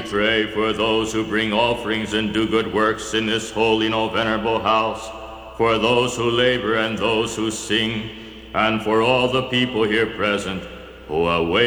pray for those who bring offerings and do good works in this holy and venerable house, for those who labor and those who sing, and for all the people here present who await